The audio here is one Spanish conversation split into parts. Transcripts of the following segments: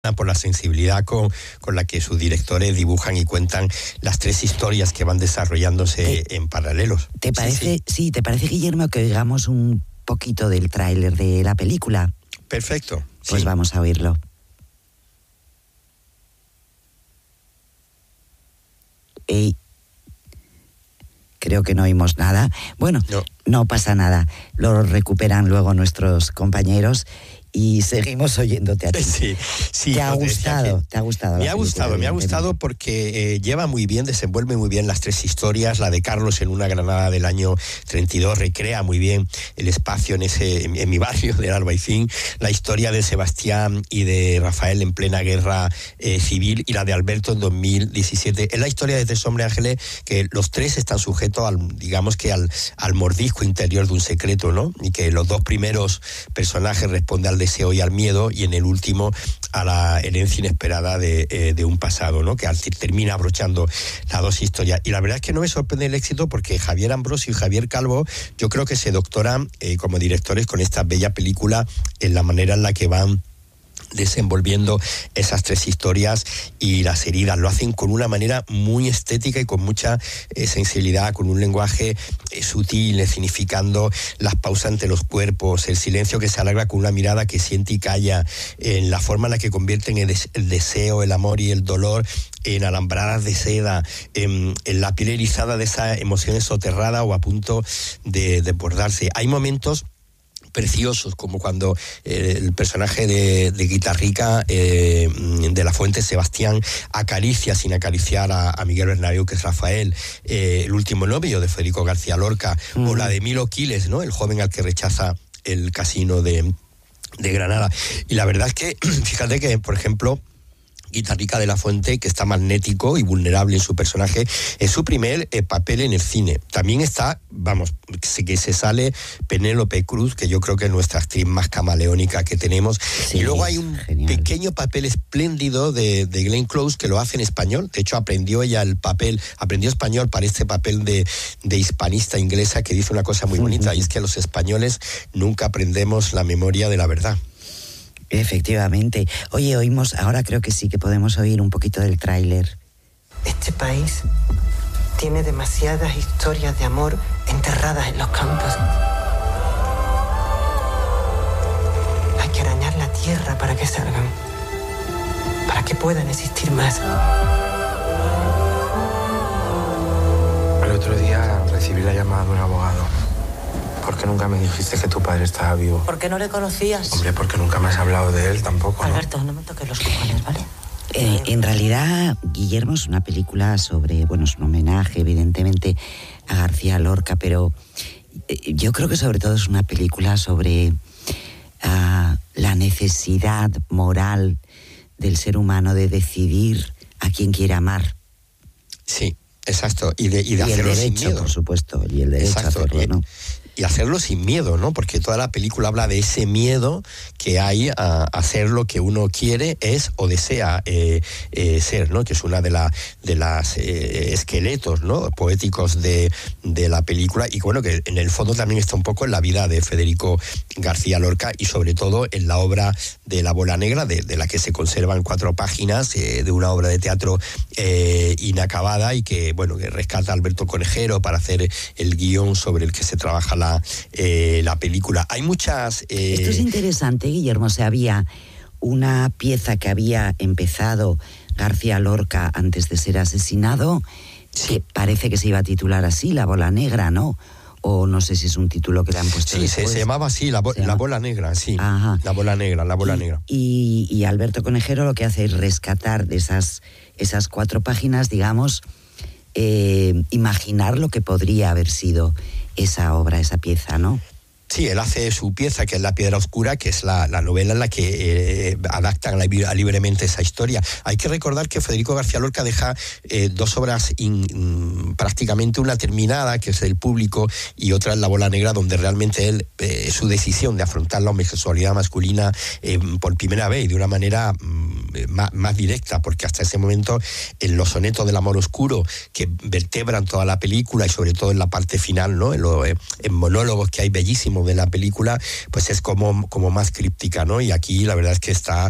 por la sensibilidad con la que sus directores dibujan y cuentan las tres historias que van desarrollándose en paralelos. ¿Te parece, te parece, Guillermo, que oigamos un poquito del tráiler de la película? Perfecto. Pues vamos a oírlo. Creo que no oímos nada. Bueno, no pasa nada. Lo recuperan luego nuestros compañeros y seguimos oyéndote a ti. Sí. ¿Te ha gustado? Me ha gustado porque lleva muy bien, desenvuelve muy bien las tres historias. La de Carlos en una Granada del año 32 recrea muy bien el espacio en mi barrio del Albaicín. La historia de Sebastián y de Rafael en plena guerra civil, y la de Alberto en 2017. Es la historia de tres hombres ángeles que los tres están sujetos al mordisco interior de un secreto, ¿no? Y que los dos primeros personajes responden al deseo y al miedo, y en el último a la herencia inesperada de un pasado, ¿no? Que termina abrochando las dos historias. Y la verdad es que no me sorprende el éxito, porque Javier Ambrosio y Javier Calvo yo creo que se doctoran como directores con esta bella película, en la manera en la que van desenvolviendo esas tres historias y las heridas. Lo hacen con una manera muy estética y con mucha sensibilidad, con un lenguaje sutil, significando las pausas entre los cuerpos, el silencio que se alarga con una mirada que siente y calla, en la forma en la que convierten el deseo, el amor y el dolor en alambradas de seda, en la piel erizada de esa emoción soterrada o a punto de desbordarse. Hay momentos preciosos, como cuando el personaje de Guitarrica de la Fuente, Sebastián, acaricia sin acariciar a Miguel Bernabéu, que es Rafael, el último novio de Federico García Lorca, o la de Milo Quiles, ¿no? El joven al que rechaza el casino de Granada. Y la verdad es que, fíjate que, por ejemplo, Guitarrica de la Fuente, que está magnético y vulnerable en su personaje, es su primer papel en el cine. También está, que se sale Penélope Cruz, que yo creo que es nuestra actriz más camaleónica que tenemos. Sí, y luego hay un pequeño papel espléndido de Glenn Close, que lo hace en español. De hecho, aprendió español para este papel de hispanista inglesa, que dice una cosa muy bonita, y es que los españoles nunca aprendemos la memoria de la verdad. Efectivamente. Oye, ahora creo que sí que podemos oír un poquito del tráiler. Este país tiene demasiadas historias de amor enterradas en los campos. Hay que arañar la tierra para que salgan, para que puedan existir más. El otro día recibí la llamada de un abogado. ¿Por qué nunca me dijiste que tu padre estaba vivo? ¿Por qué no le conocías? Hombre, porque nunca me has hablado de él tampoco, ¿no? Alberto, no me toques los cojones, ¿vale? En realidad, Guillermo, es una película sobre, es un homenaje, evidentemente, a García Lorca, pero yo creo que sobre todo es una película sobre la necesidad moral del ser humano de decidir a quién quiere amar. Sí, exacto, y de hacerlo sin miedo. Por supuesto, y el derecho a hacerlo, ¿no? Y hacerlo sin miedo, ¿no? Porque toda la película habla de ese miedo que hay a hacer lo que uno quiere, es o desea ser, ¿no? Que es una de las esqueletos, ¿no? Poéticos de la película, y bueno, que en el fondo también está un poco en la vida de Federico García Lorca, y sobre todo en la obra de La Bola Negra, de la que se conservan 4 páginas, de una obra de teatro inacabada, y que, que rescata a Alberto Conejero para hacer el guión sobre el que se trabaja la película. Hay muchas... Esto es interesante, Guillermo. O sea, había una pieza que había empezado García Lorca antes de ser asesinado, que parece que se iba a titular así, La Bola Negra, ¿no? O no sé si es un título que le han puesto después. Se llamaba así, la Bola Negra, sí. Ajá. La Bola Negra. Y Alberto Conejero lo que hace es rescatar de esas 4 páginas, digamos, imaginar lo que podría haber sido esa obra, esa pieza, ¿no? Sí, él hace su pieza, que es La Piedra Oscura, que es la novela en la que adaptan libremente esa historia. Hay que recordar que Federico García Lorca deja 2 obras, prácticamente una terminada, que es El Público, y otra es La Bola Negra, donde realmente él, su decisión de afrontar la homosexualidad masculina por primera vez y de una manera más directa, porque hasta ese momento en los sonetos del amor oscuro que vertebran toda la película y sobre todo en la parte final, ¿no? En monólogos que hay bellísimos de la película, pues es como más críptica, ¿no? Y aquí la verdad es que está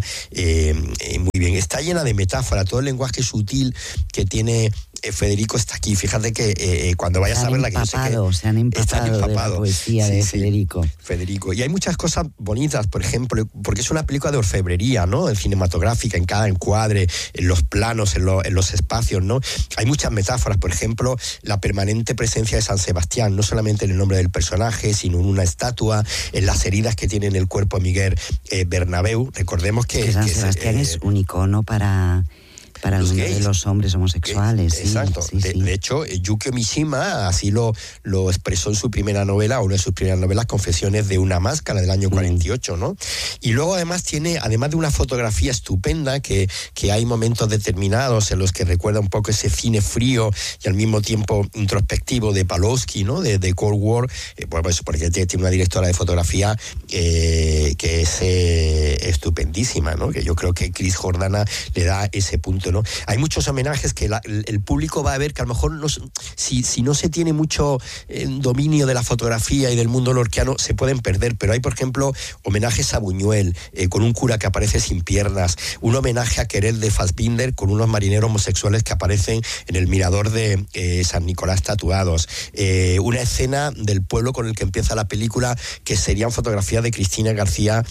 muy bien. Está llena de metáfora, todo el lenguaje sutil que tiene Federico está aquí. Fíjate que cuando vayas a verla, que yo sé que se han empapado de la poesía de Federico. Y hay muchas cosas bonitas, por ejemplo, porque es una película de orfebrería, ¿no? Cinematográfica, en cada encuadre, en los planos, en los espacios, ¿no? Hay muchas metáforas, por ejemplo, la permanente presencia de San Sebastián, no solamente en el nombre del personaje, sino en una estatua, en las heridas que tiene en el cuerpo Miguel Bernabéu. Recordemos que San Sebastián es un icono para el mundo de los hombres homosexuales. Exacto. De hecho, Yukio Mishima así lo expresó en su primera novela, una de sus primeras novelas, Confesiones de una máscara, del año 48, ¿no? Y luego además de una fotografía estupenda, que hay momentos determinados en los que recuerda un poco ese cine frío y al mismo tiempo introspectivo de Pawlowski, ¿no? De Cold War, pues porque tiene una directora de fotografía que es estupendísima, ¿no? Que yo creo que Chris Jordana le da ese punto, ¿no? Hay muchos homenajes que el público va a ver que a lo mejor si no se tiene mucho dominio de la fotografía y del mundo lorquiano se pueden perder, pero hay, por ejemplo, homenajes a Buñuel con un cura que aparece sin piernas, un homenaje a Querelle de Fassbinder con unos marineros homosexuales que aparecen en el mirador de San Nicolás tatuados, una escena del pueblo con el que empieza la película que serían fotografías de Cristina García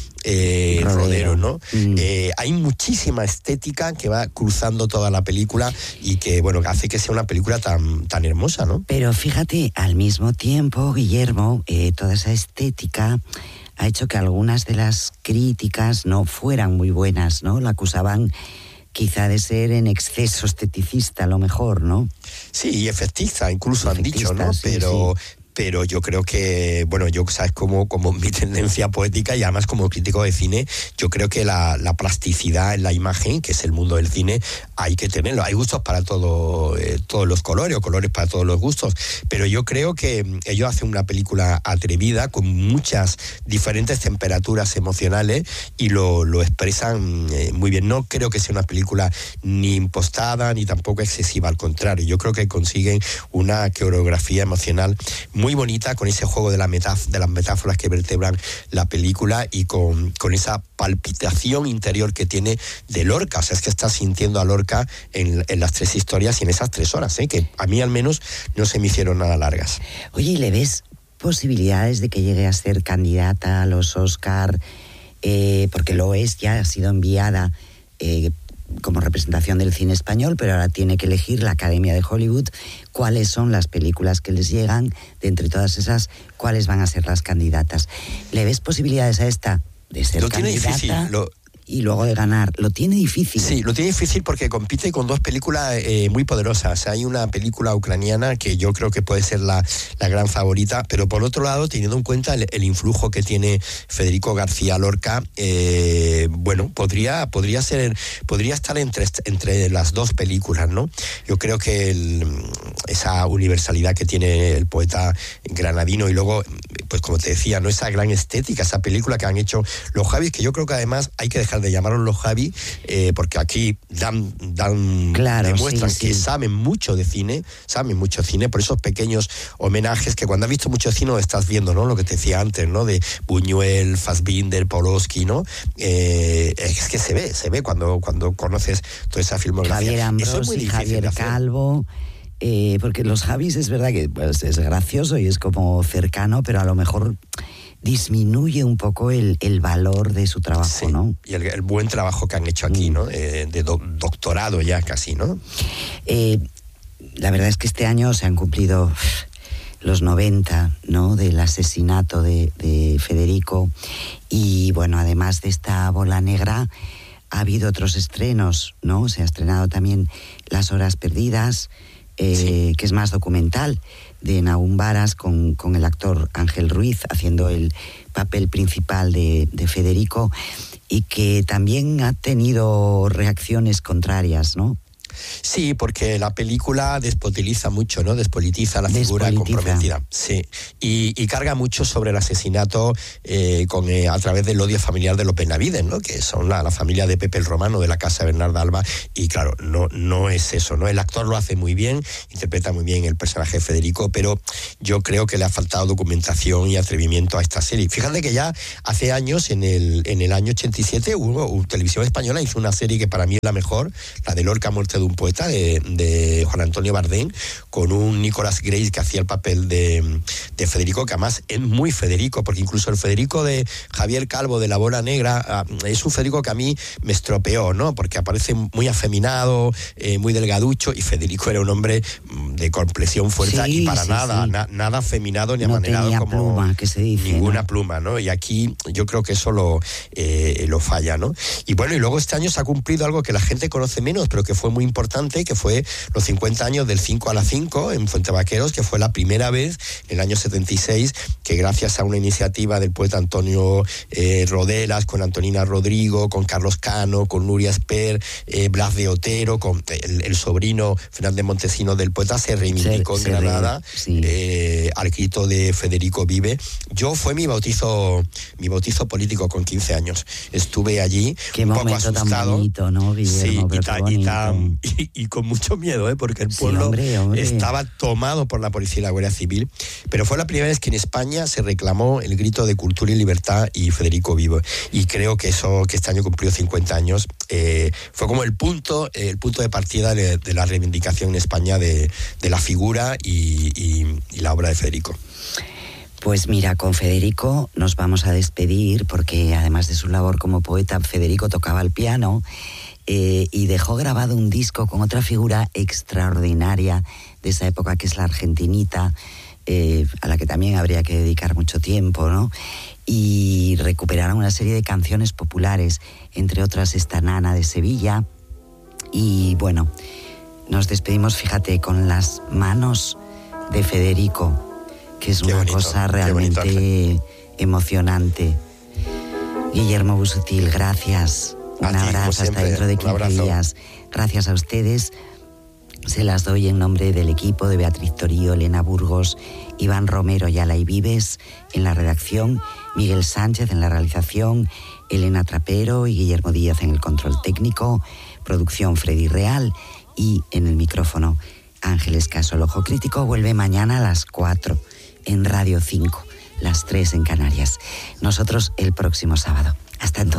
Rodero, ¿no? Hay muchísima estética que va cruzando toda la película y que, bueno, hace que sea una película tan hermosa, ¿no? Pero fíjate, al mismo tiempo, Guillermo, toda esa estética ha hecho que algunas de las críticas no fueran muy buenas, ¿no? La acusaban quizá de ser en exceso esteticista, a lo mejor, ¿no? Sí, y efectista, incluso han dicho, ¿no? Sí, pero yo creo que, bueno, yo sabes como mi tendencia poética y además como crítico de cine, yo creo que la plasticidad en la imagen, que es el mundo del cine, hay que tenerlo. Hay gustos para todos los colores, o colores para todos los gustos, pero yo creo que ellos hacen una película atrevida, con muchas diferentes temperaturas emocionales y lo expresan muy bien. No creo que sea una película ni impostada, ni tampoco excesiva, al contrario. Yo creo que consiguen una coreografía emocional muy bonita, con ese juego de las metáforas que vertebran la película y con esa palpitación interior que tiene de Lorca. O sea, es que estás sintiendo a Lorca en las tres historias y en esas 3 horas, que a mí al menos no se me hicieron nada largas. Oye, ¿y le ves posibilidades de que llegue a ser candidata a los Oscar? Porque lo es, ya ha sido enviada como representación del cine español, pero ahora tiene que elegir la Academia de Hollywood cuáles son las películas que les llegan, de entre todas esas, cuáles van a ser las candidatas. ¿Le ves posibilidades a esta de ser candidata? Difícil, y luego de ganar. Lo tiene difícil. Sí, lo tiene difícil porque compite con 2 películas muy poderosas. Hay una película ucraniana que yo creo que puede ser la gran favorita, pero por otro lado, teniendo en cuenta el influjo que tiene Federico García Lorca, bueno, podría estar entre las 2 películas, ¿no? Yo creo que esa universalidad que tiene el poeta granadino y luego, pues como te decía, ¿no? Esa gran estética, esa película que han hecho los Javis, que yo creo que además hay que dejar de llamarlos los Javi, porque aquí demuestran que saben mucho de cine, por esos pequeños homenajes que cuando has visto mucho cine lo estás viendo, ¿no? Lo que te decía antes, ¿no? De Buñuel, Fassbinder, Pawlowski, ¿no? Es que se ve cuando conoces toda esa filmografía. Javier Ambrosi, y Javier Calvo. Porque los Javis es verdad que pues, es gracioso y es como cercano, pero a lo mejor disminuye un poco el valor de su trabajo, sí, ¿no? Y el buen trabajo que han hecho aquí, ¿no? De doctorado ya casi, ¿no? La verdad es que este año se han cumplido los 90, ¿no? Del asesinato de Federico. Y bueno, además de esta bola negra, ha habido otros estrenos, ¿no? Se ha estrenado también Las horas perdidas, sí, que es más documental, de Nahum Baras, con el actor Ángel Ruiz haciendo el papel principal de Federico, y que también ha tenido reacciones contrarias, ¿no? Sí, porque la película despolitiza mucho, ¿no? Despolitiza la figura comprometida. Sí. Y carga mucho sobre el asesinato a través del odio familiar de los Benavides, ¿no? Que son la familia de Pepe el Romano, de la casa de Bernarda Alba. Y claro, no es eso, ¿no? El actor lo hace muy bien, interpreta muy bien el personaje de Federico, pero yo creo que le ha faltado documentación y atrevimiento a esta serie. Fíjate que ya hace años, en el año 87, Televisión Española hizo una serie que para mí es la mejor, la de Lorca, muerte de un poeta, de Juan Antonio Bardén, con un Nicolas Grace que hacía el papel de Federico, que además es muy Federico, porque incluso el Federico de Javier Calvo de La Bola Negra es un Federico que a mí me estropeó, ¿no? Porque aparece muy afeminado, muy delgaducho, y Federico era un hombre de complexión fuerte y para nada afeminado ni amanerado, como pluma, que se dice, ninguna, ¿no? Pluma, ¿no? Y aquí yo creo que eso lo falla, ¿no? Y bueno, y luego este año se ha cumplido algo que la gente conoce menos, pero que fue muy importante, que fue los 50 años del 5 a la 5 en Fuentevaqueros, que fue la primera vez en el año 76 que, gracias a una iniciativa del poeta Antonio Rodelas, con Antonina Rodrigo, con Carlos Cano, con Nuria Esper, Blas de Otero, con el sobrino Fernández Montesino del poeta, se reivindicó en Granada al grito de Federico vive. Fue mi bautizo político con 15 años. Estuve allí, qué un poco asustado. Tan bonito, ¿no, Guillermo? Sí, y con mucho miedo, porque el pueblo hombre. Estaba tomado por la policía y la Guardia Civil, pero fue la primera vez que en España se reclamó el grito de cultura y libertad y Federico vivo. Y creo que eso, que este año cumplió 50 años, fue como el punto de partida de la reivindicación en España de la figura y la obra de Federico. Pues mira, con Federico nos vamos a despedir, porque además de su labor como poeta, Federico tocaba el piano y dejó grabado un disco con otra figura extraordinaria de esa época, que es la argentinita, a la que también habría que dedicar mucho tiempo, ¿no? Y recuperaron una serie de canciones populares, entre otras esta Nana de Sevilla. Y bueno, nos despedimos, fíjate, con las manos de Federico, que es una cosa realmente emocionante. Guillermo Busutil, gracias. Un abrazo hasta dentro de 15 días. Gracias a ustedes. Se las doy en nombre del equipo de Beatriz Torío, Elena Burgos, Iván Romero y Alay Vives en la redacción, Miguel Sánchez en la realización, Elena Trapero y Guillermo Díaz en el control técnico, producción Freddy Real, y en el micrófono Ángeles Caso. El Ojo Crítico vuelve mañana a las 4 en Radio 5, las 3 en Canarias. Nosotros el próximo sábado. Hasta entonces.